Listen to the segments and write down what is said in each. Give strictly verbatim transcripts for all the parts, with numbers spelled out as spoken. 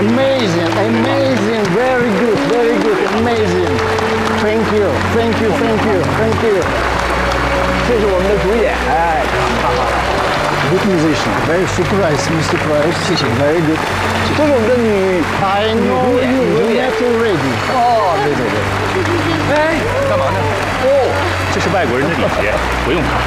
Amazing, amazing, very good, very good, amazing. Thank you, thank you, thank you, thank you. 这是我们的主演，哎，哈哈。 Good musician, very surprised, Mister Price. 谢谢 Very good. 这是我们的女 I know 女主演， you 女主 were 演。 not ready. 哦，对对对。哎，干嘛呢？哦， 这是外国人的礼节，不用怕。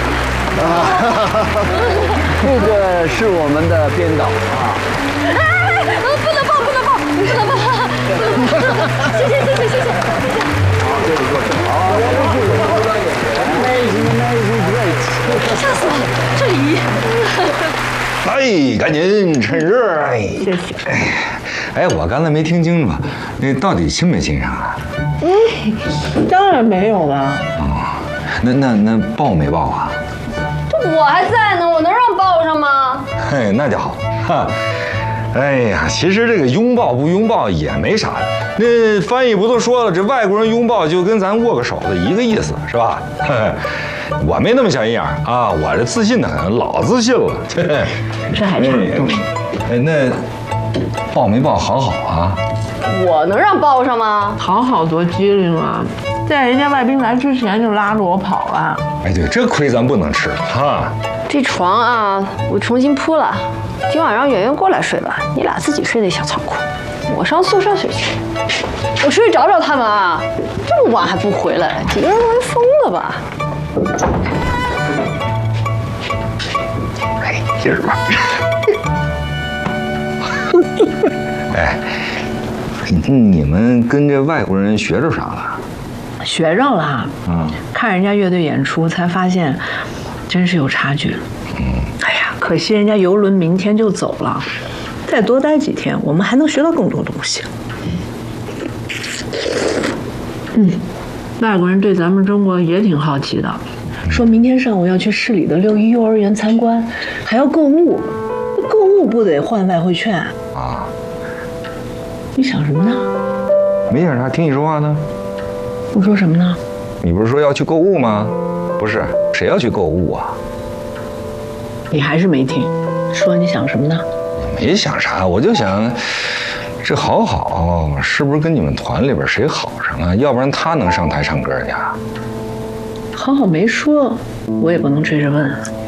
这个是我们的编导啊。 哎，不能抱，不能抱，不能抱，谢谢谢谢谢谢。 好，这里坐着。好，这是我们的演员。 Amazing, amazing, great. 吓死我了，这礼仪。 来，赶紧趁热。哎，谢谢。哎，我刚才没听清楚，那到底亲没亲上啊？ 嗯，当然没有了。 哦，那那那抱没抱啊？ 这我还在呢，我能让抱上吗？ 嘿，那就好。哈，哎呀，其实这个拥抱不拥抱也没啥。那翻译不都说了，这外国人拥抱就跟咱握个手的一个意思，是吧？我没那么小心眼儿啊，我这自信的很，老自信了。 这还差不多。 哎，那抱没抱好好啊？ 我能让抱上吗？ 好好多机灵啊，在人家外宾来之前就拉着我跑了。 哎，对，这亏咱不能吃哈。 这床啊，我重新铺了，今晚让圆圆过来睡吧，你俩自己睡那小仓库，我上宿舍睡去。我出去找找他们啊，这么晚还不回来，几个人都疯了吧？ 哎，劲儿吧。哎，你们跟这外国人学着啥了？ 学着了。嗯，看人家乐队演出才发现，真是有差距。嗯，哎呀，可惜人家游轮明天就走了，再多待几天，我们还能学到更多东西。嗯，外国人对咱们中国也挺好奇的，说明天上午要去市里的六一幼儿园参观，还要购物，购物不得换外汇券啊？你想什么呢？ 没想啥，听你说话呢。 我说什么呢？ 你不是说要去购物吗？不是，谁要去购物啊？ 你还是没听，说你想什么呢？ 没想啥，我就想。这好好是不是跟你们团里边谁好上啊？要不然他能上台唱歌去啊？ 好好没说，我也不能追着问。